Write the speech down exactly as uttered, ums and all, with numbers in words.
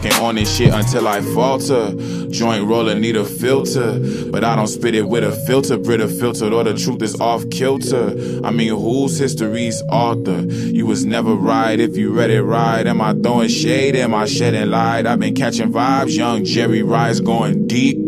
Walking on this shit until I falter. Joint roller need a filter, but I don't spit it with a filter. Brita filtered or the truth is off kilter. I mean, whose history's author? You was never right if you read it right. Am I throwing shade? Am I shedding light? I've been catching vibes. Young Jerry Rice going deep.